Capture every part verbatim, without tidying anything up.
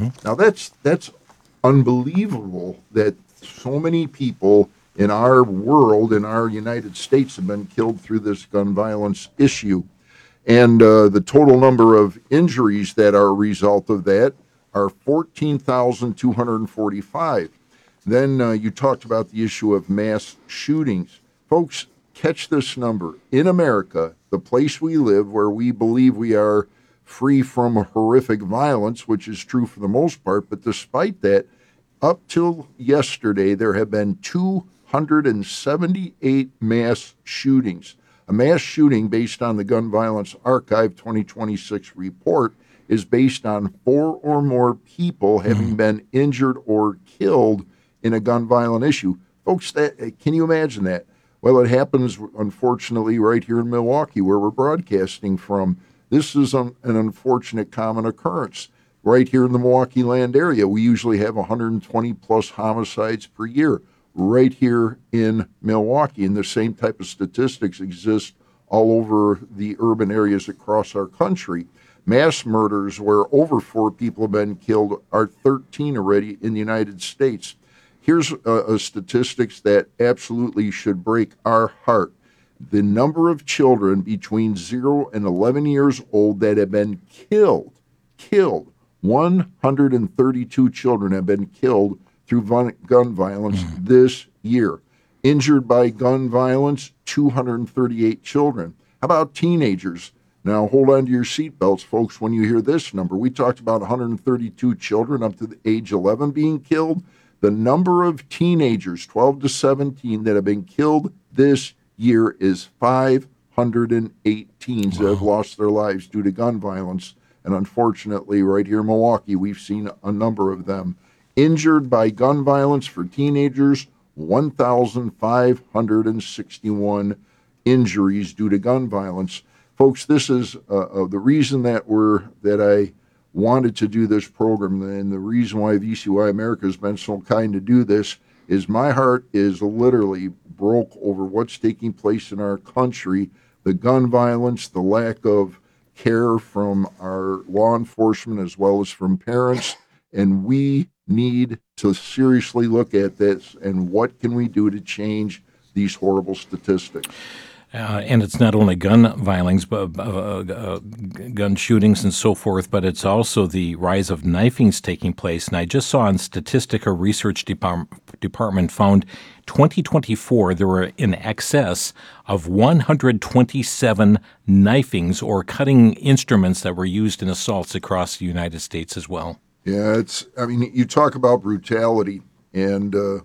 Now that's that's unbelievable that so many people in our world, in our United States, have been killed through this gun violence issue. And uh, the total number of injuries that are a result of that are fourteen thousand two hundred forty-five. Then uh, you talked about the issue of mass shootings. Folks, catch this number. In America, the place we live, where we believe we are free from horrific violence, which is true for the most part, but despite that, up till yesterday, there have been two hundred seventy-eight mass shootings. A mass shooting based on the Gun Violence Archive twenty twenty-six report is based on four or more people having mm-hmm. been injured or killed in a gun violent issue. Folks, that, can you imagine that? Well, it happens, unfortunately, right here in Milwaukee, where we're broadcasting from. This is an, an unfortunate common occurrence. Right here in the Milwaukee land area, we usually have one hundred twenty plus homicides per year. Right here in Milwaukee, and the same type of statistics exist all over the urban areas across our country. Mass murders where over four people have been killed are thirteen already in the United States. Here's a, a statistics that absolutely should break our heart. The number of children between zero and eleven years old that have been killed, killed, one hundred thirty-two children have been killed through gun violence mm. this year. Injured by gun violence, two hundred thirty-eight children. How about teenagers? Now, hold on to your seatbelts, folks, when you hear this number. We talked about one hundred thirty-two children up to the age eleven being killed. The number of teenagers, twelve to seventeen, that have been killed this year is five hundred eight teens wow. that have lost their lives due to gun violence. And unfortunately, right here in Milwaukee, we've seen a number of them. Injured by gun violence for teenagers, one thousand five hundred sixty-one injuries due to gun violence. Folks, this is uh, uh, the reason that we're that I wanted to do this program, and the reason why V C Y America has been so kind to do this is my heart is literally broke over what's taking place in our country, the gun violence, the lack of care from our law enforcement as well as from parents, and we need to seriously look at this and what can we do to change these horrible statistics. Uh, and it's not only gun violence, but uh, uh, gun shootings and so forth, but it's also the rise of knifings taking place. And I just saw on Statistica Research Depart- Department found twenty twenty-four there were in excess of one hundred twenty-seven knifings or cutting instruments that were used in assaults across the United States as well. Yeah, it's. I mean, you talk about brutality, and uh,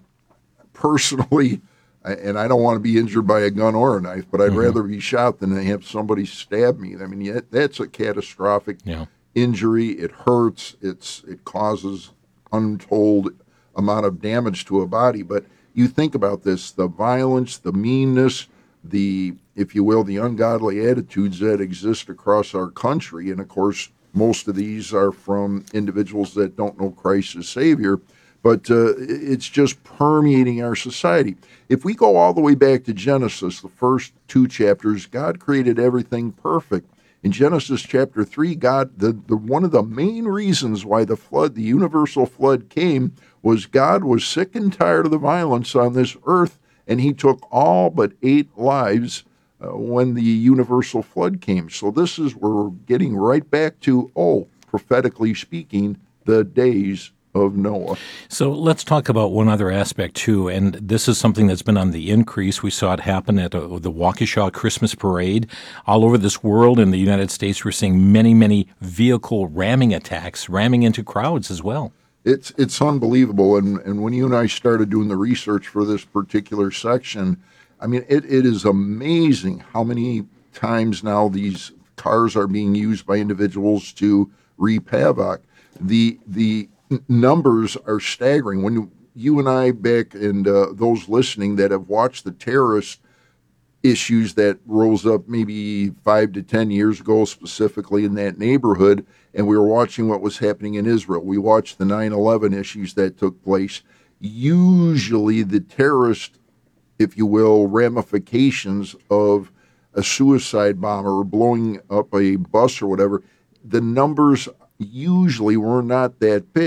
personally. And I don't want to be injured by a gun or a knife, but I'd mm-hmm. rather be shot than to have somebody stab me. I mean, that's a catastrophic yeah. injury. It hurts. It's it causes untold amount of damage to a body. But you think about this, the violence, the meanness, the, if you will, the ungodly attitudes that exist across our country. And, of course, most of these are from individuals that don't know Christ as Savior. But uh, it's just permeating our society. If we go all the way back to Genesis, the first two chapters, God created everything perfect. In Genesis chapter three, God, the, the one of the main reasons why the flood, the universal flood came, was God was sick and tired of the violence on this earth, and he took all but eight lives uh, when the universal flood came. So this is, we're getting right back to, oh, prophetically speaking, the days of Noah. So let's talk about one other aspect, too, and this is something that's been on the increase. We saw it happen at uh, the Waukesha Christmas Parade. All over this world, in the United States, we're seeing many, many vehicle ramming attacks, ramming into crowds as well. It's it's unbelievable, and, and when you and I started doing the research for this particular section, I mean, it, it is amazing how many times now these cars are being used by individuals to reap havoc. The, the numbers are staggering. When you and I, Beck, and uh, those listening that have watched the terrorist issues that rose up maybe five to ten years ago, specifically in that neighborhood, and we were watching what was happening in Israel. We watched the nine eleven issues that took place. Usually the terrorist, if you will, ramifications of a suicide bomber or blowing up a bus or whatever, the numbers usually were not that big.